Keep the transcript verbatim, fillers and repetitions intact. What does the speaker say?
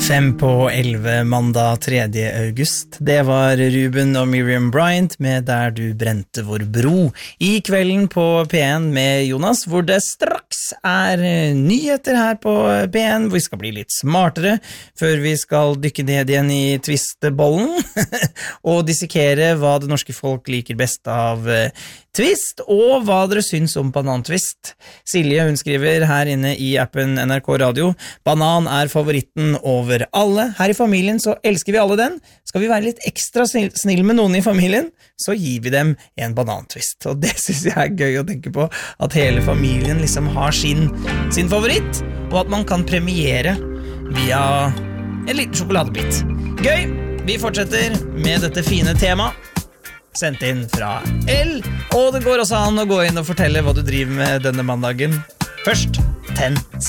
Fem på elleve mandag tredje august. Det var Ruben og Miriam Bryant med Der du brente vår bro. I kvelden på P en med Jonas, hvor det straks er nyheter her på P en, hvor vi skal bli litt smartere, før vi skal dykke ned igjen i twistbollen, og dissekere hva det norske folk liker best av twist, og hva dere syns om banantvist. Silje, hun skriver her inne i appen N R K Radio, banan er favoritten over alle. Her i familien så elsker vi alle den. Skal vi være litt ekstra snill med noen i familien, så gir vi dem en banantvist. Og det synes jeg er gøy å tenke på, at hele familien liksom har sin, sin favoritt, og at man kan premiere via en liten sjokoladebit. Gøy! Vi fortsetter med dette fine temaet, sendt inn fra L, og det går også an å gå inn og fortelle hva du driver med denne mandagen. Først, Ten